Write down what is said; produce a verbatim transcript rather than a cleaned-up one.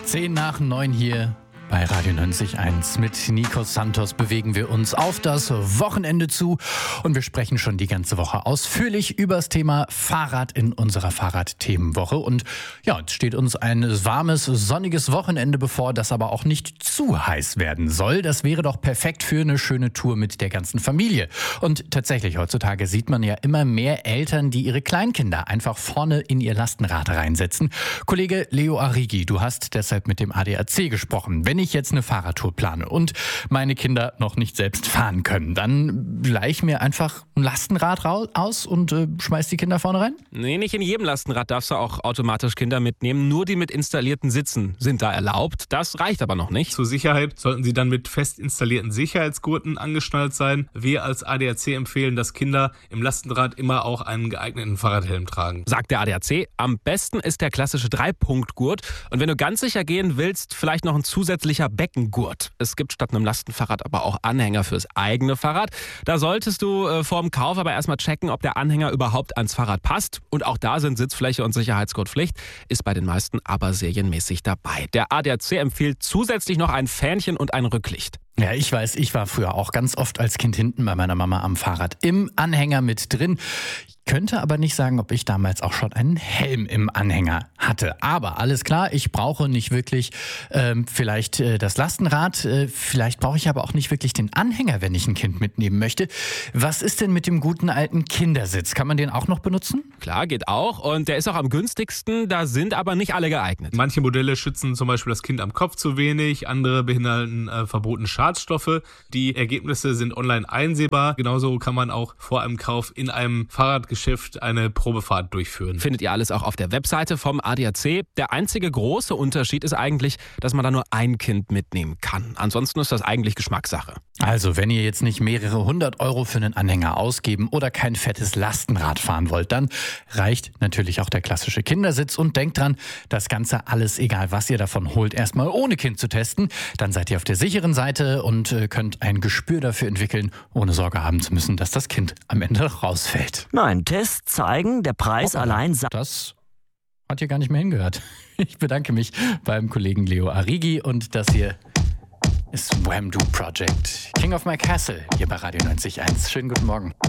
Zehn nach neun hier bei Radio neunzig Komma eins. Mit Nico Santos bewegen wir uns auf das Wochenende zu und wir sprechen schon die ganze Woche ausführlich über das Thema Fahrrad in unserer Fahrradthemenwoche. Und ja, es steht uns ein warmes, sonniges Wochenende bevor, das aber auch nicht zu heiß werden soll. Das wäre doch perfekt für eine schöne Tour mit der ganzen Familie. Und tatsächlich, heutzutage sieht man ja immer mehr Eltern, die ihre Kleinkinder einfach vorne in ihr Lastenrad reinsetzen. Kollege Leo Arrighi, du hast deshalb mit dem A D A C gesprochen. Wenn ich jetzt eine Fahrradtour plane und meine Kinder noch nicht selbst fahren können, dann leih ich mir einfach ein Lastenrad aus und äh, schmeiß die Kinder vorne rein? Nee, nicht in jedem Lastenrad darfst du auch automatisch Kinder mitnehmen. Nur die mit installierten Sitzen sind da erlaubt. Das reicht aber noch nicht. Zur Sicherheit sollten sie dann mit fest installierten Sicherheitsgurten angeschnallt sein. Wir als A D A C empfehlen, dass Kinder im Lastenrad immer auch einen geeigneten Fahrradhelm tragen. Sagt der A D A C, am besten ist der klassische Drei-Punkt-Gurt. Und wenn du ganz sicher gehen willst, vielleicht noch ein zusätzlicher Beckengurt. Es gibt statt einem Lastenfahrrad aber auch Anhänger fürs eigene Fahrrad. Da solltest du äh, vor dem Kauf aber erstmal checken, ob der Anhänger überhaupt ans Fahrrad passt. Und auch da sind Sitzfläche und Sicherheitsgurt Pflicht. Ist bei den meisten aber serienmäßig dabei. Der A D A C empfiehlt zusätzlich noch ein Fähnchen und ein Rücklicht. Ja, ich weiß, ich war früher auch ganz oft als Kind hinten bei meiner Mama am Fahrrad im Anhänger mit drin. Ich könnte aber nicht sagen, ob ich damals auch schon einen Helm im Anhänger hatte. Aber alles klar, ich brauche nicht wirklich ähm, vielleicht äh, das Lastenrad. Äh, vielleicht brauche ich aber auch nicht wirklich den Anhänger, wenn ich ein Kind mitnehmen möchte. Was ist denn mit dem guten alten Kindersitz? Kann man den auch noch benutzen? Klar, geht auch. Und der ist auch am günstigsten. Da sind aber nicht alle geeignet. Manche Modelle schützen zum Beispiel das Kind am Kopf zu wenig. Andere beinhalten äh, verbotene Schadstoffe. Die Ergebnisse sind online einsehbar. Genauso kann man auch vor einem Kauf in einem Fahrradgeschäft eine Probefahrt durchführen. Findet ihr alles auch auf der Webseite vom A D A C. Der einzige große Unterschied ist eigentlich, dass man da nur ein Kind mitnehmen kann. Ansonsten ist das eigentlich Geschmackssache. Also, wenn ihr jetzt nicht mehrere hundert Euro für einen Anhänger ausgeben oder kein fettes Lastenrad fahren wollt, dann reicht natürlich auch der klassische Kindersitz. Und denkt dran, das Ganze alles, egal was ihr davon holt, erstmal ohne Kind zu testen. Dann seid ihr auf der sicheren Seite und könnt ein Gespür dafür entwickeln, ohne Sorge haben zu müssen, dass das Kind am Ende rausfällt. Nein, Tests zeigen, der Preis Oh, allein... Sa- das hat hier gar nicht mehr hingehört. Ich bedanke mich beim Kollegen Leo Arrighi und das hier ist Wham Do Project. King of My Castle hier bei Radio neunzig Komma eins. Schönen guten Morgen.